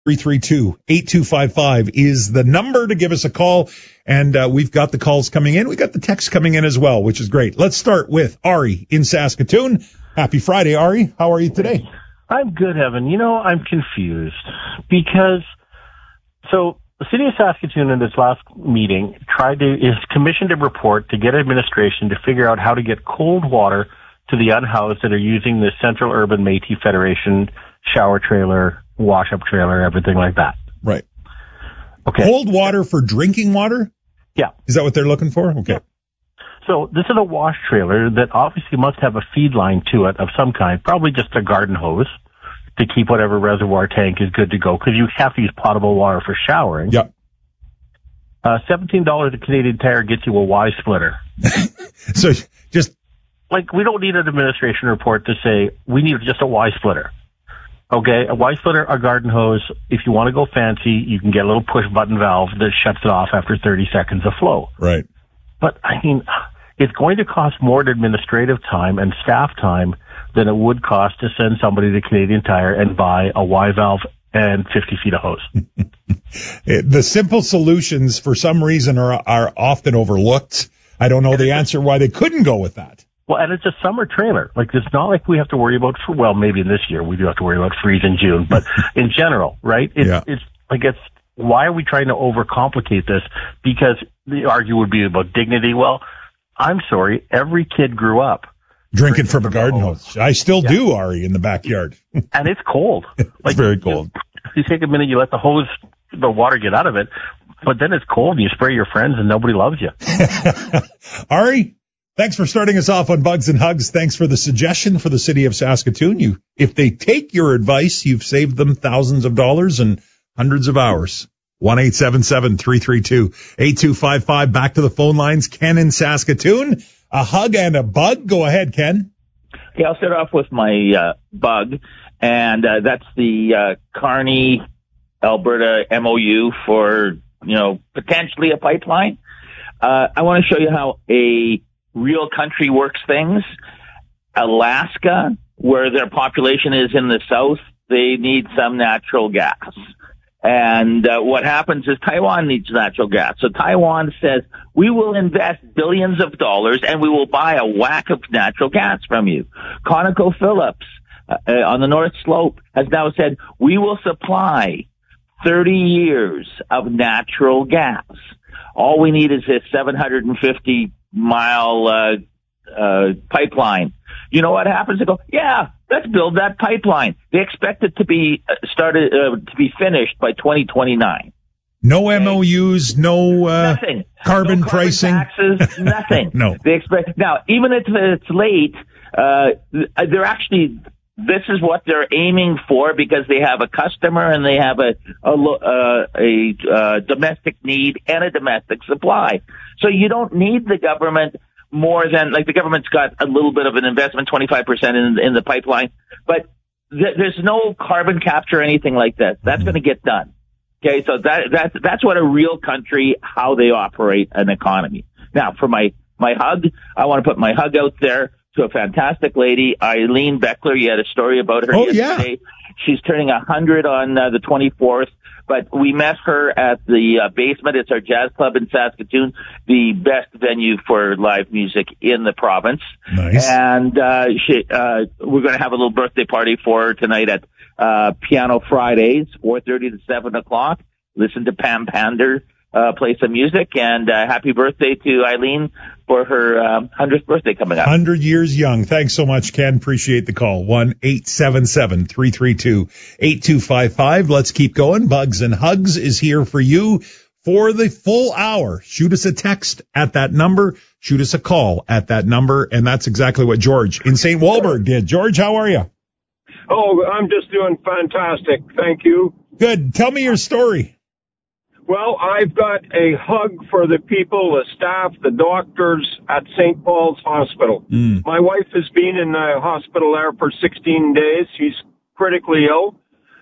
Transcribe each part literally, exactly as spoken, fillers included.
three three two, eight two five five is the number to give us a call. And uh, we've got the calls coming in. We got the texts coming in as well, which is great. Let's start with Ari in Saskatoon. Happy Friday, Ari. How are you today? I'm good, Evan. You know, I'm confused because, so the city of Saskatoon in this last meeting tried to, is commissioned a report to get administration to figure out how to get cold water to the unhoused that are using the Central Urban Métis Federation shower trailer, wash-up trailer, everything like that. Right. Okay. Cold water for drinking water? Yeah. Is that what they're looking for? Okay. Yeah. So this is a wash trailer that obviously must have a feed line to it of some kind, probably just a garden hose to keep whatever reservoir tank is good to go, because you have to use potable water for showering. Yeah. Uh, seventeen dollars a Canadian Tire gets you a Y splitter. So just... Like, we don't need an administration report to say, we need just a Y splitter. Okay, a Y splitter, a garden hose. If you want to go fancy, you can get a little push button valve that shuts it off after thirty seconds of flow. Right. But, I mean, it's going to cost more in administrative time and staff time than it would cost to send somebody to Canadian Tire and buy a Y valve and fifty feet of hose. The simple solutions, for some reason, are are often overlooked. I don't know the answer why they couldn't go with that. Well, and it's a summer trailer. Like, it's not like we have to worry about, well, maybe in this year we do have to worry about freeze in June, but in general, right? It's, yeah. it's like, it's, why are we trying to overcomplicate this? Because the argument would be about dignity. Well, I'm sorry, every kid grew up drinking, drinking from a garden hose. hose. I still yeah. do, Ari, in the backyard. And it's cold. It's like, very cold. You, you take a minute, you let the hose, the water get out of it, but then it's cold and you spray your friends and nobody loves you. Ari, thanks for starting us off on Bugs and Hugs. Thanks for the suggestion for the city of Saskatoon. You, if they take your advice, you've saved them thousands of dollars and hundreds of hours. one eight seven seven, three three two, eight two five five. Back to the phone lines. Ken in Saskatoon. A hug and a bug. Go ahead, Ken. Okay, I'll start off with my uh, bug, and uh, that's the uh, Kearney, Alberta M O U for, you know, potentially a pipeline. Uh, I want to show you how a real country works things. Alaska, where their population is in the south, they need some natural gas. And uh, what happens is Taiwan needs natural gas. So Taiwan says, we will invest billions of dollars and we will buy a whack of natural gas from you. ConocoPhillips uh, uh, on the North Slope has now said, we will supply thirty years of natural gas. All we need is this seven hundred fifty mile uh, uh, pipeline. You know what happens? They go, yeah, let's build that pipeline. They expect it to be started uh, to be finished by twenty twenty-nine. No M O Us, no uh, nothing. carbon no carbon pricing, taxes, nothing. No. They expect now. Even if it's late, uh, they're actually. This is what they're aiming for because they have a customer and they have a a, uh, a uh, domestic need and a domestic supply. So you don't need the government more than, like, the government's got a little bit of an investment, twenty-five percent in, in the pipeline, but th- there's no carbon capture or anything like that. That's mm-hmm. going to get done. Okay, so that that's that's what a real country, how they operate an economy. Now, for my my hug, I want to put my hug out there to a fantastic lady, Eileen Beckler. You had a story about her oh, yesterday. Yeah. She's turning one hundred on uh, the twenty-fourth, but we met her at the uh, Basement. It's our jazz club in Saskatoon, the best venue for live music in the province. Nice. And uh, she, uh, we're going to have a little birthday party for her tonight at uh, Piano Fridays, four thirty to seven o'clock. Listen to Pam Pander uh, play some music, and uh, happy birthday to Eileen for her um, hundredth birthday coming up. one hundred years young. Thanks so much, Ken. Appreciate the call. one eight seven seven, three three two, eight two five five. Let's keep going. Bugs and Hugs is here for you for the full hour. Shoot us a text at that number. Shoot us a call at that number. And that's exactly what George in Saint Walburg did. George, how are you? Oh, I'm just doing fantastic. Thank you. Good. Tell me your story. Well, I've got a hug for the people, the staff, the doctors at Saint Paul's Hospital. Mm. My wife has been in the hospital there for sixteen days. She's critically ill.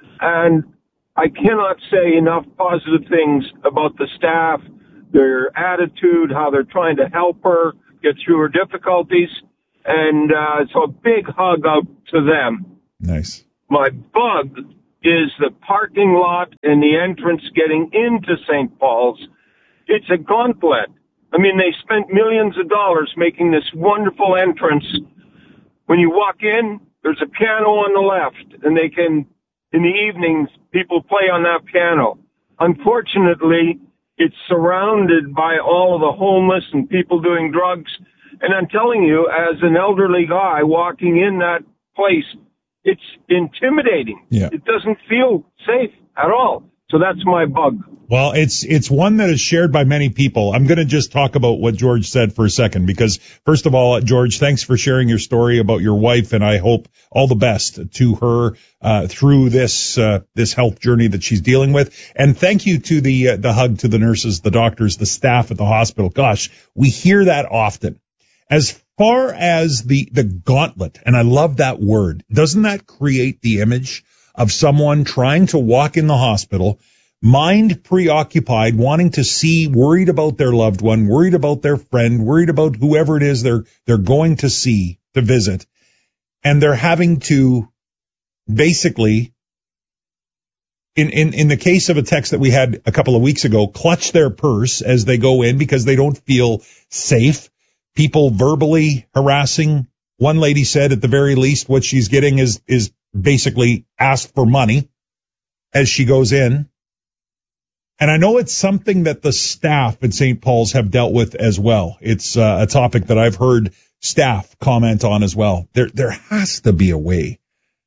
And I cannot say enough positive things about the staff, their attitude, how they're trying to help her get through her difficulties. And uh, so a big hug out to them. Nice. My bug is the parking lot and the entrance getting into Saint Paul's. It's a gauntlet. I mean, they spent millions of dollars making this wonderful entrance. When you walk in, there's a piano on the left, and they can, in the evenings, people play on that piano. Unfortunately, it's surrounded by all of the homeless and people doing drugs. And I'm telling you, as an elderly guy walking in that place, it's intimidating. Yeah. It doesn't feel safe at all. So that's my bug. Well, it's it's one that is shared by many people. I'm going to just talk about what George said for a second because, first of all, George, thanks for sharing your story about your wife, and I hope all the best to her uh, through this uh, this health journey that she's dealing with. And thank you to the uh, the hug to the nurses, the doctors, the staff at the hospital. Gosh, we hear that often. As far as the the gauntlet, and I love that word, doesn't that create the image of someone trying to walk in the hospital, mind preoccupied, wanting to see, worried about their loved one, worried about their friend, worried about whoever it is they're they're going to see, to visit, and they're having to basically, in, in, in the case of a text that we had a couple of weeks ago, clutch their purse as they go in because they don't feel safe. People verbally harassing. One lady said at the very least what she's getting is is basically asked for money as she goes in. And I know it's something that the staff at Saint Paul's have dealt with as well. It's uh, a topic that I've heard staff comment on as well. There, there has to be a way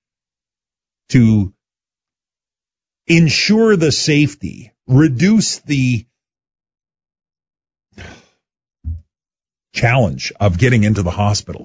to ensure the safety, reduce the challenge of getting into the hospital.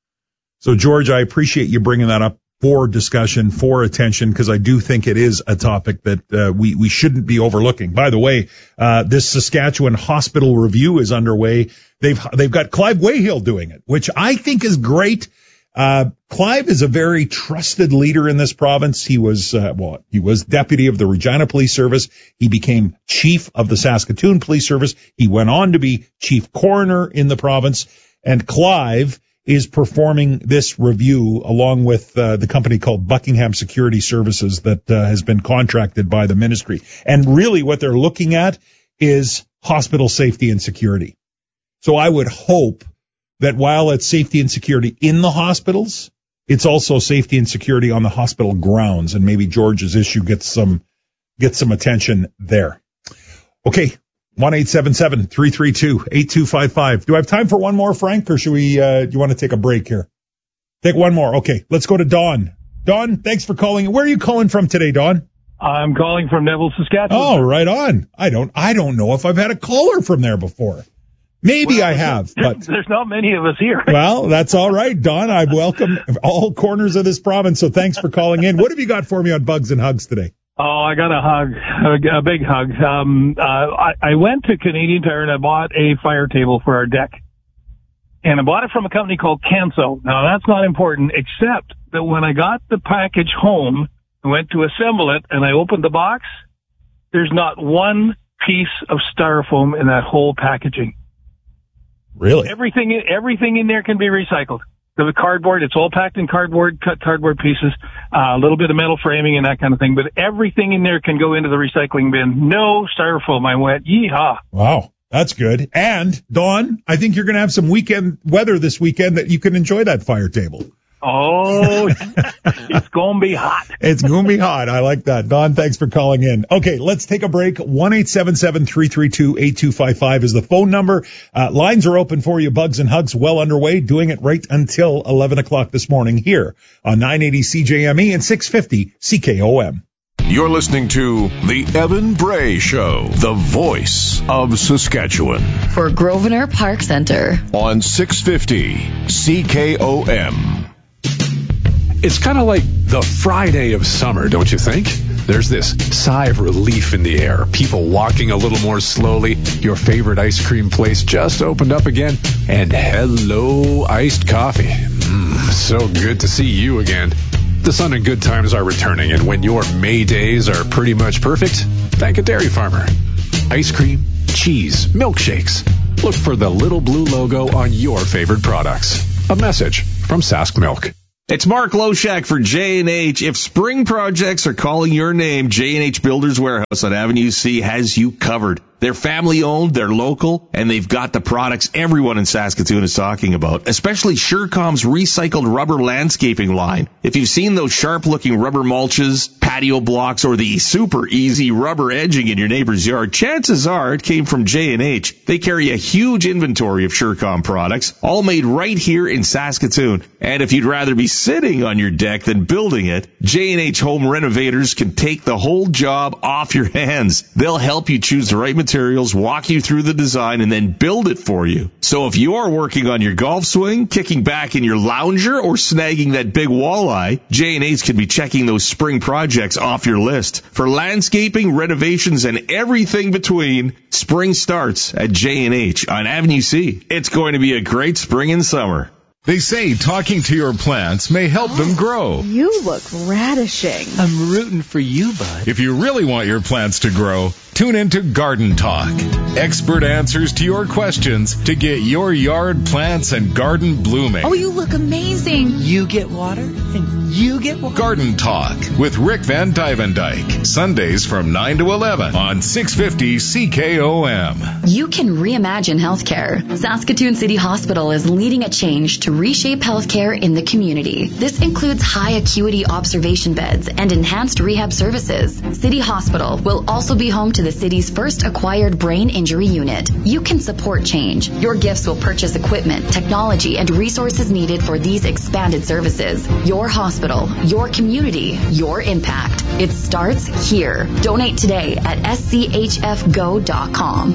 So, George, I appreciate you bringing that up for discussion, for attention, because I do think it is a topic that uh, we, we shouldn't be overlooking. By the way, uh, this Saskatchewan hospital review is underway. They've they've got Clive Wayhill doing it, which I think is great. Uh, Clive is a very trusted leader in this province. He was, uh, well, he was deputy of the Regina Police Service. He became chief of the Saskatoon Police Service. He went on to be chief coroner in the province. And Clive is performing this review along with uh, the company called Buckingham Security Services that uh, has been contracted by the ministry. And really what they're looking at is hospital safety and security. So I would hope that while it's safety and security in the hospitals, it's also safety and security on the hospital grounds. And maybe George's issue gets some gets some attention there. Okay. one eight seven seven, three three two, eight two five five. Do I have time for one more, Frank, or should we, uh, do you want to take a break here? Take one more. Okay, let's go to Don. Don, thanks for calling. Where are you calling from today, Don? I'm calling from Neville, Saskatchewan. Oh, right on. I don't, I don't know if I've had a caller from there before. Maybe well, I have, but there's not many of us here. Well, that's all right, Don. I welcome all corners of this province, so thanks for calling in. What have you got for me on Bugs and Hugs today? Oh, I got a hug, a, a big hug. Um, uh, I, I went to Canadian Tire and I bought a fire table for our deck. And I bought it from a company called Canso. Now, that's not important, except that when I got the package home, I went to assemble it and I opened the box. There's not one piece of styrofoam in that whole packaging. Really? Everything, everything in there can be recycled. The cardboard, it's all packed in cardboard, cut cardboard pieces, uh, a little bit of metal framing and that kind of thing, but everything in there can go into the recycling bin. No styrofoam. I went, yeehaw. Wow, that's good. And, Dawn, I think you're going to have some weekend weather this weekend that you can enjoy that fire table. Oh, it's going to be hot. It's going to be hot. I like that. Don, thanks for calling in. Okay, let's take a break. one eight seven seven, three three two, eight two five five is the phone number. Uh, lines are open for you. Bugs and Hugs well underway, doing it right until eleven o'clock this morning here on nine eighty C J M E and six fifty C K O M. You're listening to The Evan Bray Show, the voice of Saskatchewan. For Grosvenor Park Centre. On six fifty C K O M. It's kind of like the Friday of summer, don't you think? There's this sigh of relief in the air. People walking a little more slowly. Your favorite ice cream place just opened up again. And hello, iced coffee. Mmm, so good to see you again. The sun and good times are returning, and when your May days are pretty much perfect, thank a dairy farmer. Ice cream, cheese, milkshakes. Look for the little blue logo on your favorite products. A message from Sask Milk. It's Mark Loshak for J and H. If spring projects are calling your name, J and H Builders Warehouse on Avenue C has you covered. They're family-owned, they're local, and they've got the products everyone in Saskatoon is talking about, especially Surecom's recycled rubber landscaping line. If you've seen those sharp-looking rubber mulches, patio blocks, or the super easy rubber edging in your neighbor's yard, chances are it came from J and H. They carry a huge inventory of Surecom products, all made right here in Saskatoon. And if you'd rather be sitting on your deck than building it, J and H Home Renovators can take the whole job off your hands. They'll help you choose the right materials, walk you through the design, and then build it for you. So if you're working on your golf swing, kicking back in your lounger, or snagging that big walleye, J and H can be checking those spring projects off your list. For landscaping, renovations, and everything between, spring starts at J and H on Avenue C. It's going to be a great spring and summer. They say talking to your plants may help oh, them grow. You look radishing. I'm rooting for you, bud. If you really want your plants to grow, tune into Garden Talk. Expert answers to your questions to get your yard plants and garden blooming. Oh, you look amazing. You get water and you get water. Garden Talk with Rick Van Dyke. Sundays from nine to eleven on six fifty C K O M. You can reimagine healthcare. Saskatoon City Hospital is leading a change to reshape healthcare in the community. This includes high acuity observation beds and enhanced rehab services. City Hospital will also be home to the city's first acquired brain injury unit. You can support change. Your gifts will purchase equipment, technology, and resources needed for these expanded services. Your hospital, your community, your impact. It starts here. Donate today at s c h f go dot com.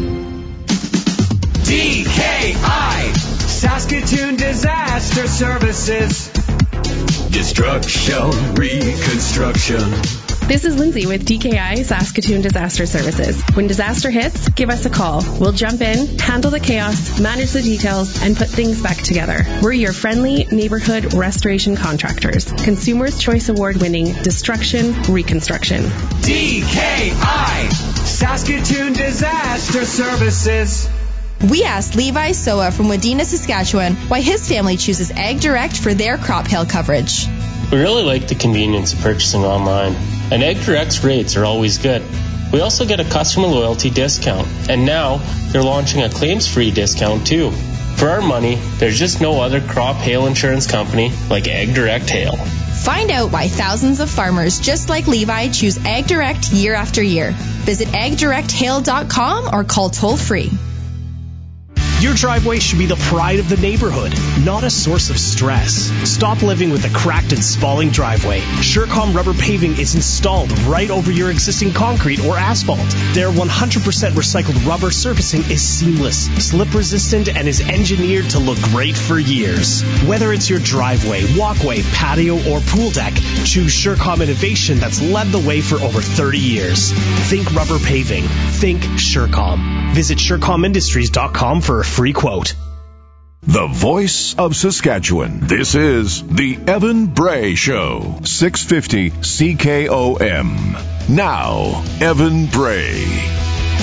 D K I Saskatoon Disaster Services. Destruction, reconstruction. This is Lindsay with D K I Saskatoon Disaster Services. When disaster hits, give us a call. We'll jump in, handle the chaos, manage the details, and put things back together. We're your friendly neighborhood restoration contractors. Consumers' Choice Award-winning Destruction Reconstruction. D K I Saskatoon Disaster Services. We asked Levi Soa from Wadena, Saskatchewan, why his family chooses Ag Direct for their crop hail coverage. We really like the convenience of purchasing online, and Ag Direct's rates are always good. We also get a customer loyalty discount, and now they're launching a claims-free discount too. For our money, there's just no other crop hail insurance company like Ag Direct Hail. Find out why thousands of farmers just like Levi choose Ag Direct year after year. Visit ag direct hail dot com or call toll-free. Your driveway should be the pride of the neighborhood, not a source of stress. Stop living with a cracked and spalling driveway. Surecom rubber paving is installed right over your existing concrete or asphalt. Their one hundred percent recycled rubber surfacing is seamless, slip-resistant, and is engineered to look great for years. Whether it's your driveway, walkway, patio, or pool deck, choose Surecom innovation that's led the way for over thirty years. Think rubber paving. Think Surecom. Visit surecom industries dot com for a free quote. The voice of Saskatchewan. This is the Evan Bray Show. six fifty C K O M. Now, Evan Bray.